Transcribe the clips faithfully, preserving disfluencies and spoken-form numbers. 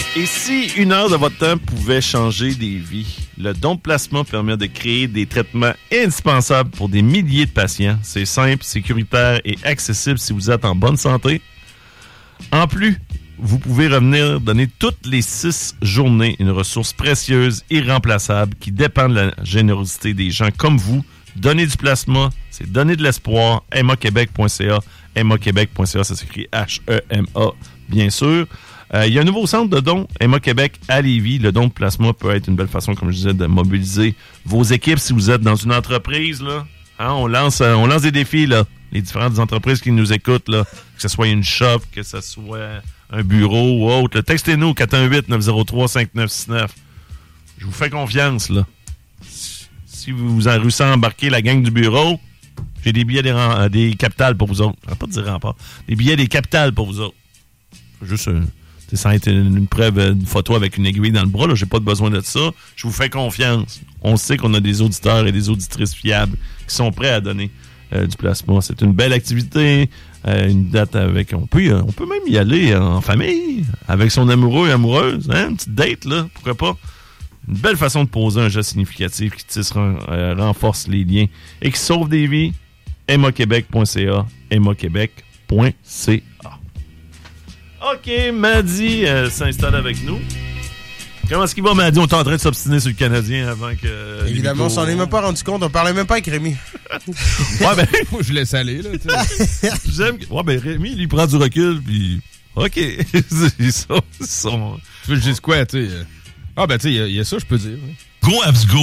Et si une heure de votre temps pouvait changer des vies, le don de plasma permet de créer des traitements indispensables pour des milliers de patients. C'est simple, sécuritaire et accessible si vous êtes en bonne santé. En plus, vous pouvez revenir donner toutes les six journées une ressource précieuse, irremplaçable, qui dépend de la générosité des gens comme vous. Donner du plasma, c'est donner de l'espoir. emma québec point c a. emma québec point c a, ça s'écrit H E M A, bien sûr. Euh, il y a un nouveau centre de dons, Emma Québec à Lévis. Le don de plasma peut être une belle façon, comme je disais, de mobiliser vos équipes si vous êtes dans une entreprise. Là. Hein, on lance euh, on lance des défis, là. Les différentes entreprises qui nous écoutent, là, que ce soit une shop, que ce soit un bureau ou autre. Là. Textez-nous quatre un huit neuf zéro trois cinq neuf six neuf. Je vous fais confiance. Là. Si vous vous en réussissez à embarquer la gang du bureau, j'ai des billets des, euh, des capitales pour vous autres. Je ne vais pas te dire rempart. Des billets des capitales pour vous autres. Juste... Euh, ça a été une preuve, une photo avec une aiguille dans le bras. Là, j'ai pas besoin de ça. Je vous fais confiance. On sait qu'on a des auditeurs et des auditrices fiables qui sont prêts à donner euh, du plasma. C'est une belle activité. Euh, une date avec... On peut, on peut même y aller en famille, avec son amoureux et amoureuse. Hein? Une petite date, là. Pourquoi pas? Une belle façon de poser un geste significatif qui tisse, euh, renforce les liens et qui sauve des vies. emma québec point c a. emma québec point c a. OK, Madi euh, s'installe avec nous. Comment est-ce qu'il va, Madi? On est en train de s'obstiner sur le Canadien avant que... Euh, Évidemment, on s'en est même pas rendu compte. On parlait même pas avec Rémi. Ouais, ben... Moi, je laisse aller, là. J'aime... Ouais, ben, Rémi, il prend du recul, puis... OK. Ils sont... Ils sont... Tu veux que je dise quoi, tu sais? Ah, ben, tu sais, il y, y a ça, je peux dire. Oui. Go, Abs, go!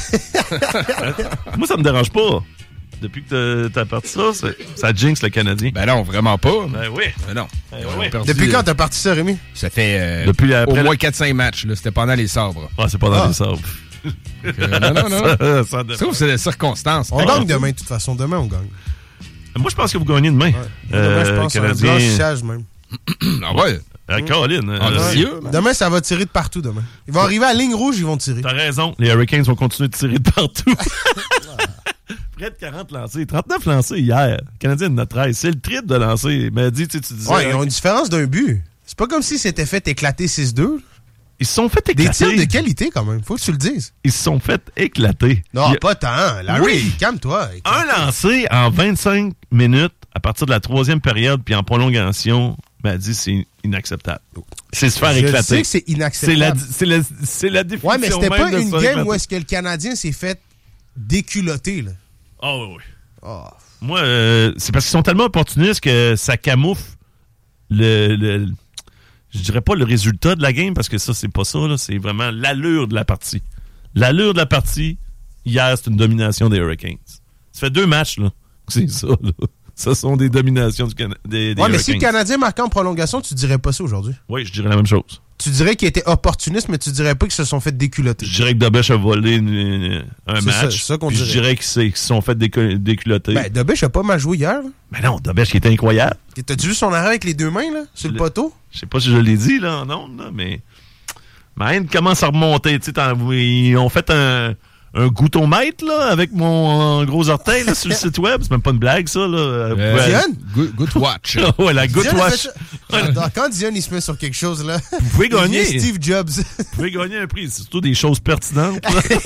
Moi, ça me dérange pas. Depuis que t'as parti ça, ça jinx le Canadien. Ben non, vraiment pas. Ben oui. Ben non. Ben oui. Perdu, Depuis quand t'as parti ça, Rémi? Ça fait euh, Depuis la, au moins la... quatre cinq matchs. Là. C'était pendant les sabres. Ah, c'est pendant ah. les sabres. Euh, non, non, non. Ça, ça je trouve que c'est des circonstances. On gagne demain, de toute façon. Demain, on gagne. Moi, je pense que vous gagnez demain. Ouais. Euh, demain, je pense Canadien... un blanchissage, même. Ah ouais? À Caroline. Ah, euh, ouais. Demain, ça va tirer de partout, demain. Ils vont arriver à la ligne rouge, ils vont tirer. T'as raison. Les Hurricanes vont continuer de tirer de partout. Près de quarante lancés. trente-neuf lancés hier. Le Canadien en a treize. C'est le triple de lancés. Mais dis, tu disais... Ouais, ils ont une différence d'un but. C'est pas comme s'ils s'étaient fait éclater six deux. Ils se sont fait éclater. Des tirs de qualité, quand même. Faut que tu le dises. Ils se sont fait éclater. Non, a... pas tant. Larry, oui. calme-toi. Un lancé en vingt-cinq minutes à partir de la troisième période puis en prolongation, m'a dit c'est inacceptable. C'est se faire Je éclater. Je sais que c'est inacceptable. C'est la, c'est la, c'est la définition. Ouais, mais c'était même pas une game éclater. où est-ce que le Canadien s'est fait déculotter, là. Oh oui, oui. Oh. Moi, euh, c'est parce qu'ils sont tellement opportunistes que ça camoufle le, le... Je dirais pas le résultat de la game, parce que ça, c'est pas ça. Là, c'est vraiment l'allure de la partie. L'allure de la partie, hier, c'est une domination des Hurricanes. Ça fait deux matchs, là. C'est ça, là. Ça sont des dominations du Can- des, des ouais, Hurricanes. mais si le Canadien marquait en prolongation, tu dirais pas ça aujourd'hui. Oui, je dirais la même chose. Tu dirais qu'ils étaient opportunistes, mais tu dirais pas qu'ils se sont fait déculotter. Je dirais que Dobech a volé une, une, un c'est match. Ça, c'est ça qu'on puis dirait. Je dirais qu'ils se sont fait décu- déculotter. Ben, Dobech a pas mal joué hier. Là. Ben non, Dobech qui était incroyable. T'as-tu vu son arrêt avec les deux mains, là, sur le, le poteau? Je sais pas si je l'ai dit, là, non, là, mais... Ma haine commence à remonter, tu sais, ils ont fait un... un goutomètre, là, avec mon gros orteil, là, sur le site web. C'est même pas une blague, ça, là. Euh, Dion? Good, good watch. Ouais, la good Dion watch. Quand, quand Dion, il se met sur quelque chose, là. Vous pouvez gagner. Steve Jobs. Vous pouvez gagner un prix. C'est surtout des choses pertinentes,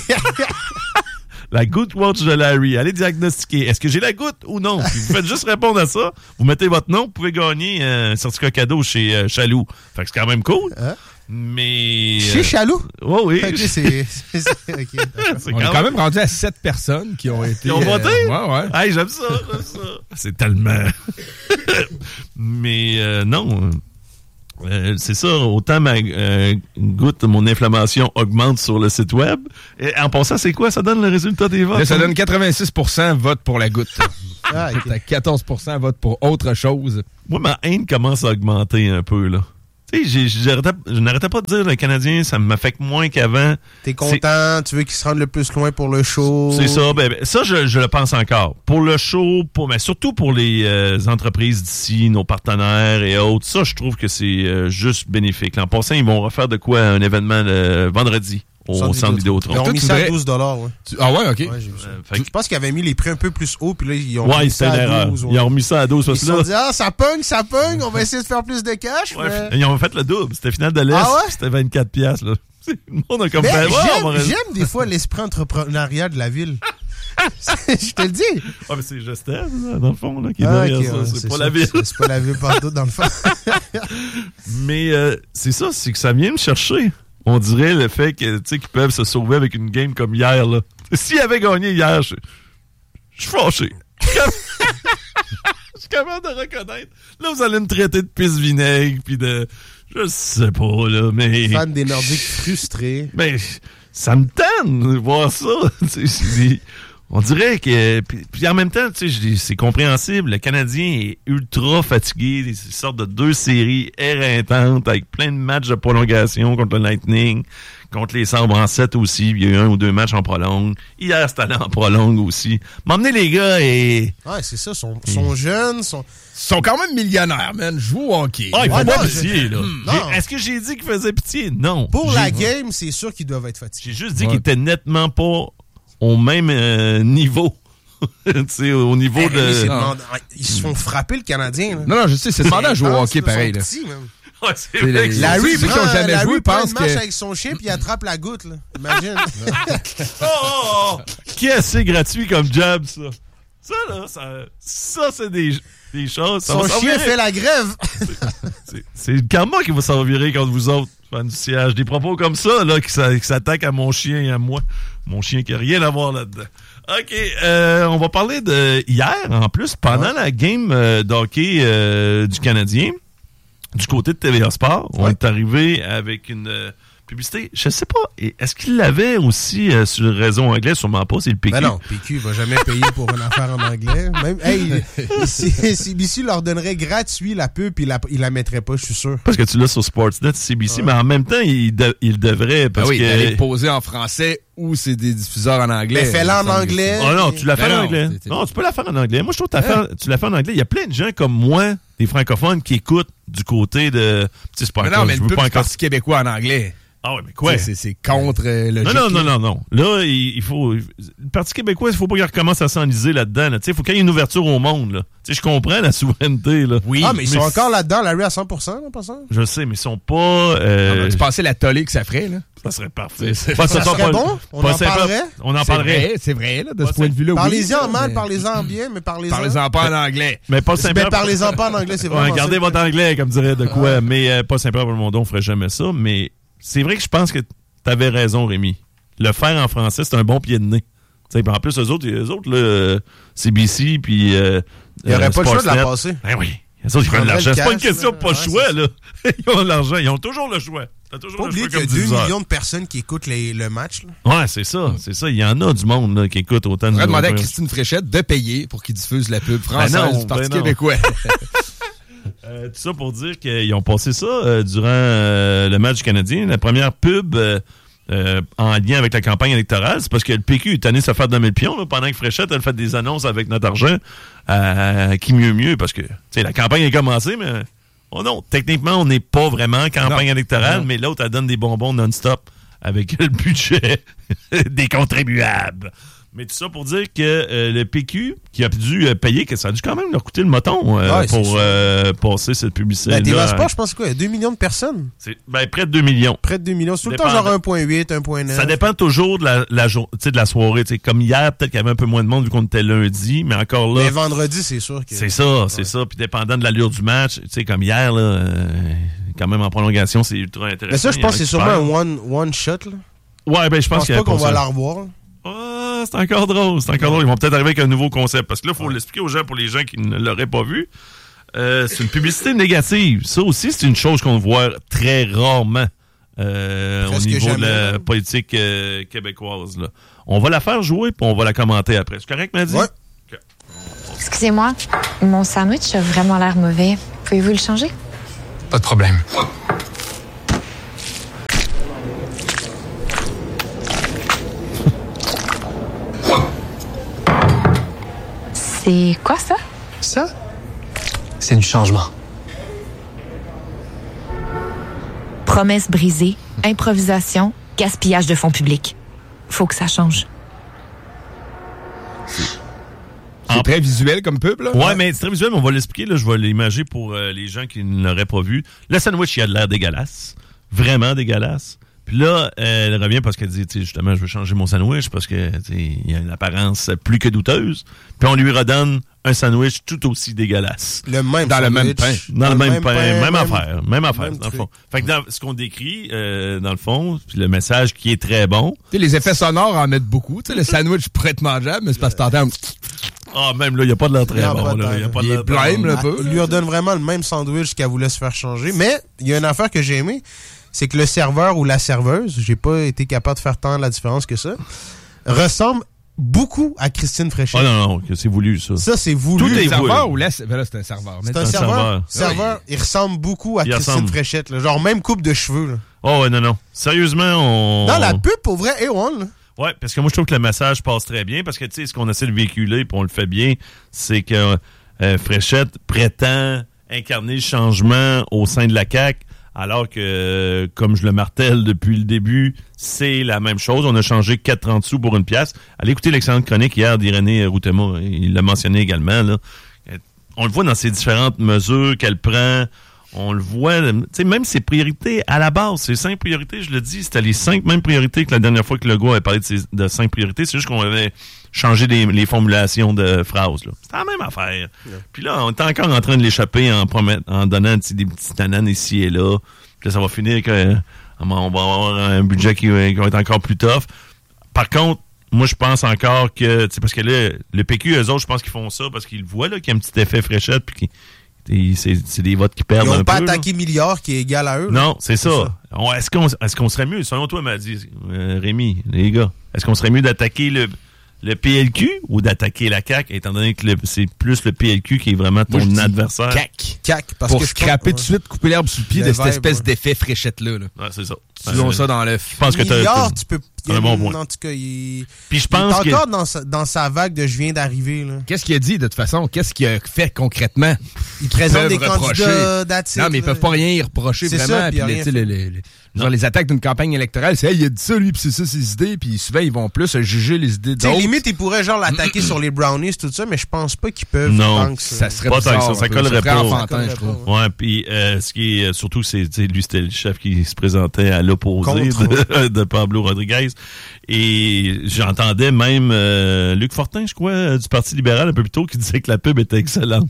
La Good Watch de Larry. Allez diagnostiquer. Est-ce que j'ai la goutte ou non? Puis vous faites juste répondre à ça. Vous mettez votre nom. Vous pouvez gagner un certificat cadeau chez euh, Chaloux. Fait que c'est quand même cool. Hein? Mais... Chez euh... Chaloux? Oui, oui. OK, c'est... c'est, c'est okay, on est quand même rendu à sept personnes qui ont été... Qui ont voté? Euh, ouais, ouais. Hey, j'aime ça, j'aime ça. C'est tellement... Mais euh, non... Euh, c'est ça, autant ma euh, goutte, mon inflammation augmente sur le site web. Et en passant, c'est quoi? Ça donne le résultat des votes? Là, ça donne quatre-vingt-six pour cent vote pour la goutte. Ah, okay. T'as quatorze pour cent vote pour autre chose. Moi, ma haine commence à augmenter un peu, là. Tu sais, je n'arrêtais pas de dire le Canadien, ça m'affecte moins qu'avant. T'es content, c'est... tu veux qu'il se rende le plus loin pour le show. C'est ça, ben, ben ça je, je le pense encore. Pour le show, pour, mais surtout pour les euh, entreprises d'ici, nos partenaires et autres, ça je trouve que c'est euh, juste bénéfique. L'an passant, ils vont refaire de quoi un événement le vendredi au centre, centre Vidéotron. Ils ont mis ça à douze dollars. Ouais. Tu... Ah ouais, OK. Ouais, euh, je pense qu'ils avaient mis les prix un peu plus hauts, puis là, ils ont ouais, mis ça à douze. Ouais. Ils ont remis ça à douze. Ils se sont dit, ah, ça pogne, ça pogne, on va essayer de faire plus de cash. Ouais, mais... Ils ont fait le double. C'était finale de l'Est, ah ouais? C'était vingt-quatre piastres. Là. Le monde a comme fait, j'aime, wow, j'aime des fois l'esprit entrepreneurial de la ville. Je te le dis. Ah, mais c'est Gestel, dans le fond, là, qui est ah, derrière okay, ça. Ouais, c'est, c'est pas ça, la ville. C'est, c'est pas la ville partout, dans le fond. Mais euh, c'est ça, c'est que ça vient me chercher. On dirait le fait que, tu sais, qu'ils peuvent se sauver avec une game comme hier, là. S'ils avaient gagné hier, je suis fâché. Je suis capable de reconnaître. Là, vous allez me traiter de pisse vinaigre, puis de... Je sais pas, là, mais... Fan des Nordiques frustrés. Mais ça me tente de voir ça. On dirait que... Puis, puis en même temps, tu sais, c'est compréhensible. Le Canadien est ultra fatigué. Il sort de deux séries éreintantes avec plein de matchs de prolongation contre le Lightning, contre les Sabres en sept aussi. Il y a eu un ou deux matchs en prolongue. Hier, c'était allé en prolongue aussi. M'emmener les gars et... Ouais, c'est ça. Ils sont, sont jeunes, sont... Ils sont quand même millionnaires, man. Joue au hockey. Ah, ils ouais, font pas non, pitié, je... là. Non. Est-ce que j'ai dit qu'ils faisaient pitié? Non. Pour j'ai... la game, c'est sûr qu'ils doivent être fatigués. J'ai juste dit ouais. qu'ils étaient nettement pas au même euh, niveau. Tu sais, au niveau hey, de... C'est demandant... Ils se font frapper, le Canadien. Là. Non, non, je sais, c'est demandant à jouer au hockey, pareil. Là. Petits, même. Ouais, c'est c'est vrai que Larry ceux prend, qui ont jamais Larry joué pensent prend une que... avec son chien puis il attrape la goutte, là. Imagine. oh, oh, oh. Qui est assez gratuit comme jab, ça? Ça, là, ça, ça c'est des, des choses... Ça son chien fait la grève. c'est, c'est le karma qui va s'en virer contre vous autres, fans du siège. Des propos comme ça, là, qui, qui s'attaquent à mon chien et à moi. Mon chien qui n'a rien à voir là-dedans. OK, euh, on va parler de hier, en plus, pendant ouais. la game euh, d'hockey euh, du Canadien, du côté de T V A Sport, ouais. on est arrivé avec une euh, publicité. Je sais pas, est-ce qu'il l'avait aussi euh, sur le réseau anglais? Sûrement pas, c'est le P Q. Ben non, P Q va jamais payer pour une affaire en anglais. Même, hey, C B C leur donnerait gratuit la pub puis il la, il la mettrait pas, je suis sûr. Parce que tu l'as sur Sportsnet, C B C, ouais. mais en même temps, il, de, il devrait. Parce ah oui, que... il allait poser en français ou c'est des diffuseurs en anglais. Mais fais-la en anglais. Oh non, tu la fais ben en non, anglais. t'es, t'es... Non, tu peux la faire en anglais. Moi, je trouve que hein? tu la fais en anglais. Il y a plein de gens comme moi, des francophones, qui écoutent du côté de... Tu sais, c'est pas mais encore, non, mais je le veux pub pas du encore... Parti québécois en anglais. Ah ouais, mais quoi? C'est, c'est contre euh, le Non, non, non, non, non. Là, il, il faut... Le Parti québécois, il faut pas qu'il recommence à s'enliser là-dedans. Là. Il faut qu'il y ait une ouverture au monde. Là. Je comprends la souveraineté. Là. Oui, ah, mais ils mais sont encore là-dedans, Larry, à cent pour cent, en passant. Je sais, mais ils sont pas... Euh... Ah, tu pensais la tollée que ça ferait, là? Ça serait parfait. C'est, c'est... Pas, ça, ça serait pas, bon? On en parlerait? On en c'est parlerait. Vrai, c'est vrai, là, de pas ce point de vue-là. Parlez-en oui, en mal, mais... parlez-en bien, mais parlez-en... Parlez-en pas en anglais. Mais pas simplement... Mais parlez-en pas en anglais, c'est vraiment... Ouais, gardez votre anglais, comme dirait de quoi. Mais euh, pas simplement pour le monde, on ferait jamais ça. Mais c'est vrai que je pense que t'avais raison, Rémi. Le faire en français, c'est un bon pied de nez. T'sais, en plus, eux autres, eux autres là, C B C, puis... Euh, il n'y aurait euh, pas le choix de la passer. Ben oui. Les autres, ils prennent l'argent. C'est pas une question de pas le choix, là. Ils ont l'argent. Ils ont toujours le choix. T'as toujours pas le oublier choix qu'il y a deux millions de personnes qui écoutent les, le match. Là. Ouais, c'est ça. C'est ça. Il y en a du monde là, qui écoute autant de... On va demander à Christine Fréchette de payer pour qu'il diffuse la pub française ben non, du Parti ben québécois. euh, tout ça pour dire qu'ils ont passé ça euh, durant euh, le match du Canadien. La première pub... Euh, Euh, en lien avec la campagne électorale, c'est parce que le P Q est tanné de se faire donner le pion, là, pendant que Fréchette, elle fait des annonces avec notre argent, euh, qui mieux mieux, parce que, tu sais, la campagne est commencée, mais, oh non, techniquement, on n'est pas vraiment en campagne non. électorale, non. mais l'autre, elle donne des bonbons non-stop avec le budget des contribuables. Mais tout ça pour dire que euh, le P Q, qui a dû euh, payer, que ça a dû quand même leur coûter le moton euh, ouais, pour euh, passer cette publicité-là. Ben, T V A Sport, je pense quoi, il y a deux millions de personnes? C'est, ben, près de deux millions. Près de deux millions. C'est tout le temps genre un virgule huit, un virgule neuf. Ça dépend toujours de la, la, de la soirée. T'sais, comme hier, peut-être qu'il y avait un peu moins de monde vu qu'on était lundi, mais encore là... Mais vendredi, c'est sûr que... C'est ça, c'est ouais. ça. Puis dépendant de l'allure du match, tu sais, comme hier, là, euh, quand même en prolongation, c'est ultra intéressant. Mais ça, je pense que c'est sûrement un one, one shot, là. Ouais, ben je pense, je pense pas qu'on va la revoir. Ah, c'est encore drôle, c'est encore drôle. Ils vont peut-être arriver avec un nouveau concept. Parce que là, il faut ouais. l'expliquer aux gens, pour les gens qui ne l'auraient pas vu. Euh, c'est une publicité négative. Ça aussi, c'est une chose qu'on voit très rarement euh, au niveau jamais. de la politique euh, québécoise. Là. On va la faire jouer, puis on va la commenter après. C'est correct, Maddy? Ouais. Okay. Excusez-moi, mon sandwich a vraiment l'air mauvais. Pouvez-vous le changer? Pas de problème. C'est quoi ça? Ça? C'est du changement. Promesses brisées, improvisation, gaspillage de fonds publics. Faut que ça change. C'est en... très visuel comme pub, là? Ouais, ouais. mais c'est très visuel, mais on va l'expliquer. Là, je vais l'imager pour euh, les gens qui ne l'auraient pas vu. Le sandwich, il a de l'air dégueulasse. Vraiment dégueulasse. Puis là, euh, elle revient parce qu'elle dit, tu sais, justement, je veux changer mon sandwich parce que, tu sais, il y a une apparence plus que douteuse. Puis on lui redonne un sandwich tout aussi dégueulasse. Le même Dans sandwich, le même pain. Dans, dans le même, même pain. Même, même affaire. Même affaire, même dans truc. le fond. Fait que dans ce qu'on décrit, euh, dans le fond, puis le message qui est très bon. Tu sais, les effets sonores en mettent beaucoup. Tu sais, le sandwich pourrait être mangeable, mais c'est parce que t'entends... Ah, même là, il n'y a pas de l'air très bon. Là. Y a pas de il est blême, un peu. Il lui redonne vraiment le même sandwich qu'elle voulait se faire changer. Mais il y a une affaire que j'ai aimée, c'est que le serveur ou la serveuse, j'ai pas été capable de faire tant la différence que ça, ressemble beaucoup à Christine Fréchette. Ah non, non, que c'est voulu, ça. Ça, c'est voulu. Tout est voulu. serveur ou là, c'est, ben là, c'est un serveur. C'est Mais un un serveur. serveur. Serveur, Oui. il ressemble beaucoup à Il Christine ressemble. Fréchette. Là. Genre, même coupe de cheveux. Là. Oh, ouais, non, non. Sérieusement, on... Dans la pub, pour vrai, A un, là. Ouais, parce que moi, je trouve que le message passe très bien, parce que, tu sais, ce qu'on essaie de véhiculer, puis on le fait bien, c'est que euh, Fréchette prétend incarner le changement au sein de la C A Q, alors que, euh, comme je le martèle depuis le début, c'est la même chose. On a changé quatre trente sous pour une pièce. Allez écouter l'excellente chronique hier d'Irénée Routema. Il l'a mentionné également, là. On le voit dans ses différentes mesures qu'elle prend. On le voit, tu sais, même ses priorités à la base, ses cinq priorités, je le dis, c'était les cinq mêmes priorités que la dernière fois que Legault avait parlé de, ses, de cinq priorités. C'est juste qu'on avait changé des, les formulations de phrases, là. C'était la même affaire. Yeah. Puis là, on est encore en train de l'échapper en, promet, en donnant des petites ananes ici et là. Puis là, ça va finir que on va avoir un budget qui, qui va être encore plus tough. Par contre, moi, je pense encore que, tu sais, parce que là, le P Q, eux autres, je pense qu'ils font ça parce qu'ils voient, là, qu'il y a un petit effet Fréchette, puis qu'ils C'est, c'est des votes qui perdent un peu. Ils n'ont pas peu, attaqué là. Milliard qui est égal à eux. Non, c'est, c'est ça. ça. On, est-ce, qu'on, est-ce qu'on serait mieux, selon toi, m'a dit euh, Rémi, les gars, est-ce qu'on serait mieux d'attaquer le, le P L Q ou d'attaquer la C A Q, étant donné que le, c'est plus le P L Q qui est vraiment ton Moi, adversaire? C A Q. C A Q. Parce Pour que scraper tout de suite, couper l'herbe sous le pied le de cette vibe, espèce ouais. d'effet Fréchette-là. Là. Ouais, c'est ça. Tu as ça dans l'œuf. Je pense que Milliard, t'as, tu peux... t'as un bon point. En tout cas, il, Puis je pense il est encore que... dans, sa, dans sa vague de « je viens d'arriver ». Là. Qu'est-ce qu'il a dit, de toute façon? Qu'est-ce qu'il a fait concrètement? Il présente des reprocher. candidats d'attitude. Non, mais ils peuvent pas rien y reprocher c'est vraiment. Ça, puis puis, rien le, le, le, le, genre, les attaques d'une campagne électorale, c'est hey, il a dit ça, lui, puis c'est ça ses idées, puis souvent, ils vont plus juger les idées d'autres. T'sais, limite, ils pourraient genre l'attaquer sur les brownies, tout ça, mais je pense pas qu'ils peuvent. Non, que ça serait pas bizarre, tant que ça, ça collerait ça pas. enfantin, je trouve. Ouais, puis euh, ce qui est surtout, c'est lui, c'était le chef qui se présentait à l'opposé de, de Pablo Rodriguez. Et j'entendais même euh, Luc Fortin, je crois, du Parti libéral un peu plus tôt, qui disait que la pub était excellente.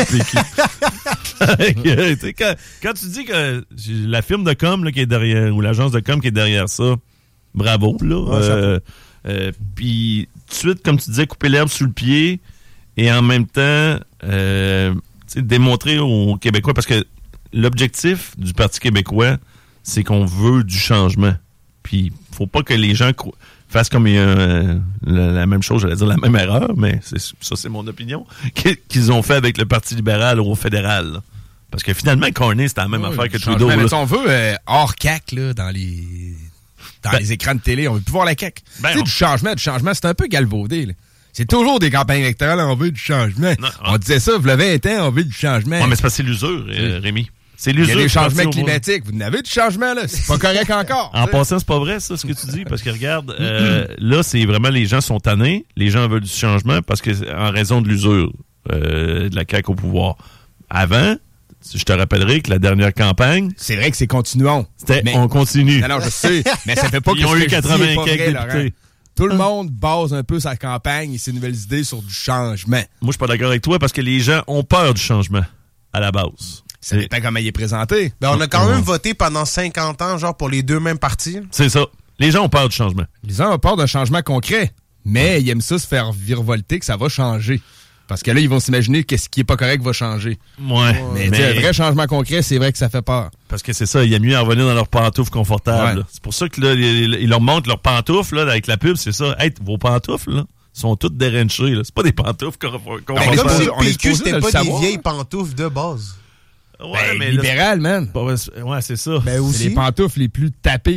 quand, quand tu dis que la firme de com là, qui est derrière, ou l'agence de com qui est derrière ça, bravo, là. Ouais, euh, euh, puis tout de suite, comme tu disais, couper l'herbe sous le pied et en même temps euh, démontrer aux Québécois, parce que l'objectif du Parti québécois, c'est qu'on veut du changement. Puis faut pas que les gens cro- fassent comme euh, la, la même chose, j'allais dire la même erreur, mais c'est, ça c'est mon opinion, qu'ils ont fait avec le Parti libéral au fédéral. Là. Parce que finalement, Carney, c'était la même oui, affaire que Trudeau. Mais si on veut, euh, hors C A Q, là, dans les dans ben, les écrans de télé, on veut plus voir la C A Q. Ben, tu sais, on... du changement, du changement, c'est un peu galvaudé. Là. C'est toujours des campagnes électorales, on veut du changement. Non, on, on disait ça, vous l'avez été, on veut du changement. Ouais, mais c'est parce que c'est l'usure, euh, Rémi. C'est l'usure. Il y a des changements climatiques. Vous n'avez du changement, là. C'est pas correct encore. En passant, c'est pas vrai, ça, ce que tu dis. Parce que regarde, euh, là, c'est vraiment les gens sont tannés. Les gens veulent du changement parce que, en raison de l'usure euh, de la C A Q au pouvoir. Avant, je te rappellerai que la dernière campagne. C'est vrai que c'est continuons. C'était mais, on continue. Alors, je sais. Mais ça fait pas que ils ont ce eu que quatre-vingt quelques députés. Tout le monde base un peu sa campagne et ses nouvelles idées sur du changement. Moi, je suis pas d'accord avec toi parce que les gens ont peur du changement à la base. Ça dépend comment il est présenté. Ben, on a quand même voté pendant cinquante ans, genre, pour les deux mêmes partis. C'est ça. Les gens ont peur du changement. Les gens ont peur d'un changement concret. Mais ils aiment ça se faire virevolter que ça va changer. Parce que là, ils vont s'imaginer que ce qui est pas correct va changer. Ouais. Mais, mais... un vrai changement concret, c'est vrai que ça fait peur. Parce que c'est ça, il y a mieux à revenir dans leurs pantoufles confortables. Ouais. C'est pour ça que là, ils, ils leur montrent leurs pantoufles là, avec la pub, c'est ça. Hey, vos pantoufles, là, sont toutes dérenchées. Là. C'est pas des pantoufles confortables. Mais comme si le P Q, c'était pas des vieilles pantoufles de base. Ouais, ben, mais libéral, là, man. Ouais, c'est ça. Ben aussi. C'est les pantoufles les plus tapées